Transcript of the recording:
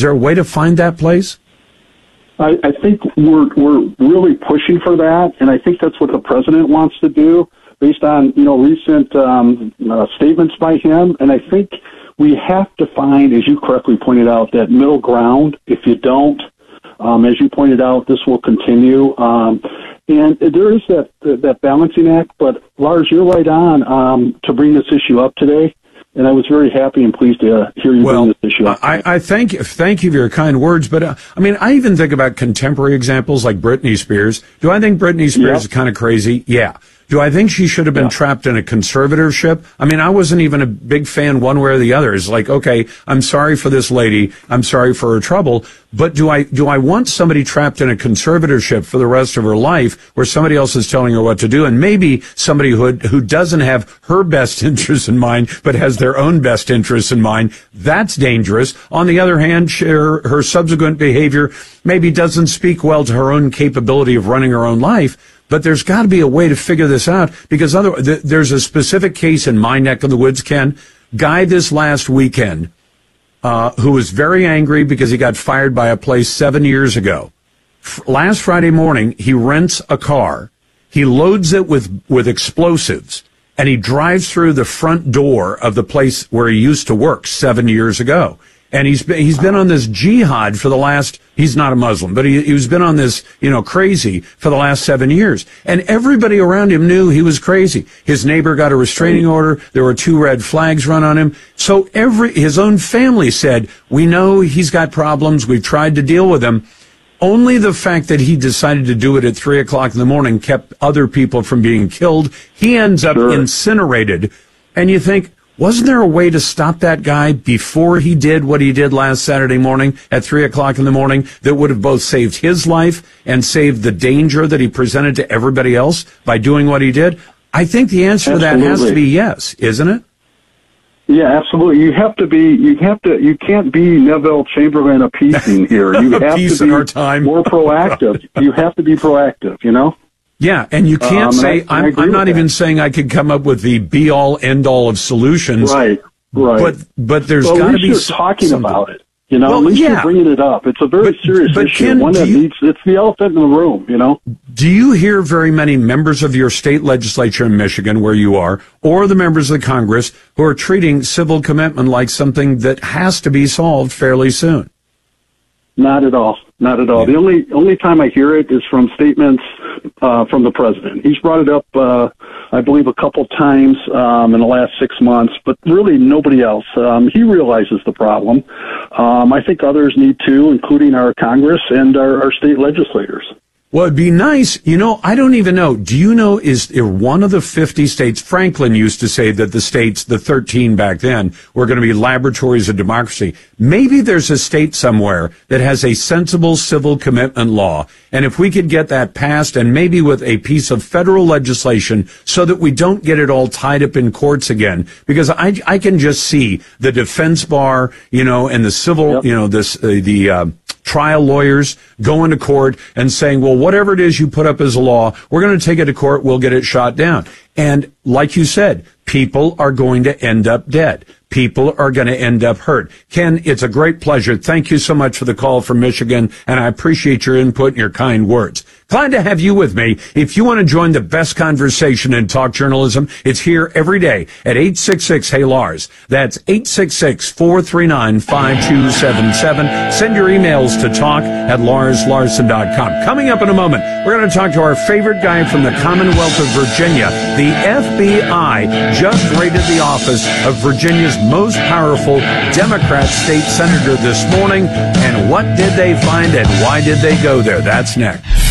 Is there a way to find that place? I think we're really pushing for that, and I think that's what the president wants to do based on, recent statements by him. And I think we have to find, as you correctly pointed out, that middle ground. If you don't, as you pointed out, this will continue. And there is that balancing act. But, Lars, you're right on to bring this issue up today. And I was very happy and pleased to hear you bring this issue up. I thank you for your kind words. But, I even think about contemporary examples like Britney Spears. Do I think Britney Spears is kind of crazy? Yeah. Do I think she should have been trapped in a conservatorship? I wasn't even a big fan one way or the other. It's like, okay, I'm sorry for this lady. I'm sorry for her trouble. But do I want somebody trapped in a conservatorship for the rest of her life where somebody else is telling her what to do? And maybe somebody who doesn't have her best interests in mind, but has their own best interests in mind. That's dangerous. On the other hand, her subsequent behavior maybe doesn't speak well to her own capability of running her own life. But there's got to be a way to figure this out, because there's a specific case in my neck of the woods, Ken. Guy this last weekend who was very angry because he got fired by a place 7 years ago. Last Friday morning, he rents a car. He loads it with explosives, and he drives through the front door of the place where he used to work 7 years ago. And he's been on this jihad for the last, he's not a Muslim, but he's been on this, crazy for the last 7 years. And everybody around him knew he was crazy. His neighbor got a restraining order. There were 2 red flags run on him. So his own family said, we know he's got problems. We've tried to deal with him. Only the fact that he decided to do it at 3 o'clock in the morning kept other people from being killed. He ends up incinerated. And you think, wasn't there a way to stop that guy before he did what he did last Saturday morning at 3 o'clock in the morning that would have both saved his life and saved the danger that he presented to everybody else by doing what he did? I think the answer to that has to be yes, isn't it? Yeah, absolutely. You can't be Neville Chamberlain appeasing here. You have to be more proactive. You have to be proactive, Yeah, and you can't say, I'm not even saying I could come up with the be-all, end-all of solutions. Right. But there's got to be you're talking about it. At least you're bringing it up. It's a very serious issue. Ken, it's the elephant in the room, Do you hear very many members of your state legislature in Michigan, where you are, or the members of the Congress, who are treating civil commitment like something that has to be solved fairly soon? Not at all. Not at all. Yeah. The only time I hear it is from statements from the president. He's brought it up, I believe, a couple times in the last 6 months, but really nobody else. He realizes the problem. I think others need to, including our Congress and our state legislators. Well, it'd be nice. I don't even know. Do you know, is there one of the 50 states? Franklin used to say that the states, the 13 back then, were going to be laboratories of democracy. Maybe there's a state somewhere that has a sensible civil commitment law. And if we could get that passed, and maybe with a piece of federal legislation, so that we don't get it all tied up in courts again, because I can just see the defense bar, and the civil, trial lawyers going to court and saying, well, whatever it is you put up as a law, we're going to take it to court, we'll get it shot down. And like you said, people are going to end up dead. People are going to end up hurt. Ken, it's a great pleasure. Thank you so much for the call from Michigan, and I appreciate your input and your kind words. Glad to have you with me. If you want to join the best conversation in talk journalism, it's here every day at 866-HEY-LARS. That's 866-439-5277. Send your emails to talk@larslarson.com. Coming up in a moment, we're going to talk to our favorite guy from the Commonwealth of Virginia. The FBI just raided the office of Virginia's most powerful Democrat state senator this morning. And what did they find, and why did they go there? That's next.